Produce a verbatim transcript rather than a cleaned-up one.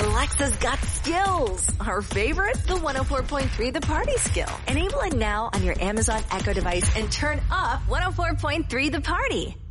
Alexa's got skills. Our favorite, the one oh four point three The Party skill. Enable it now on your Amazon Echo device and turn up one oh four point three The Party.